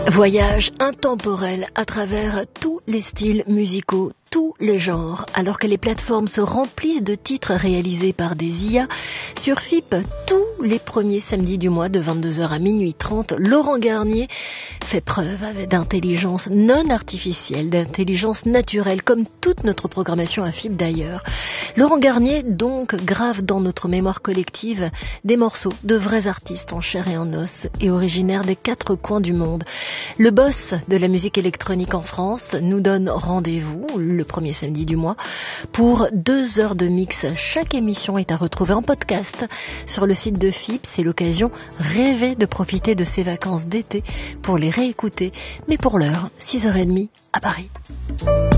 Voyage intemporel à travers tous les styles musicaux, tous les genres. Alors que les plateformes se remplissent de titres réalisés par des IA, sur FIP, tous les premiers samedis du mois de 22h à minuit 30, Laurent Garnier fait preuve d'intelligence non artificielle, d'intelligence naturelle, comme toute notre programmation à FIP d'ailleurs. Laurent Garnier donc grave dans notre mémoire collective des morceaux de vrais artistes en chair et en os et originaires des quatre coins du monde. Le boss de la musique électronique en France nous donne rendez-vous le premier samedi du mois pour 2 heures de mix. Chaque émission est à retrouver en podcast sur le site de FIP. C'est l'occasion rêvée de profiter de ces vacances d'été pour les réécouter. Mais pour l'heure, 6h30 à Paris.